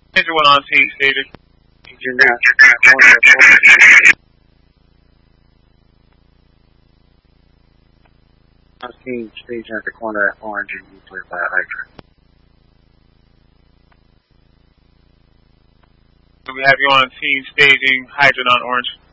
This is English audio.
Engine 1 on team staging. Engine now. On team staging at the corner at Orange and Euclid by Hydra. We have you on team staging, Hydrant on Orange.